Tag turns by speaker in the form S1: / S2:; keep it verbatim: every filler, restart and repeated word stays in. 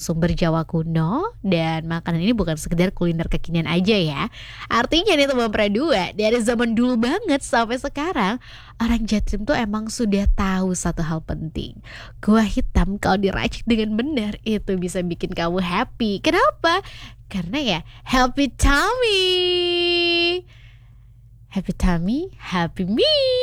S1: sumber Jawa kuno. Dan makanan ini bukan sekedar kuliner kekinian aja ya. Artinya nih teman dua, dari zaman dulu banget sampai sekarang, orang Jatim tuh emang sudah tahu satu hal penting. Kuah hitam kalau diracik dengan benar itu bisa bikin kamu happy. Kenapa? Karena ya happy tummy. Happy tummy, happy me.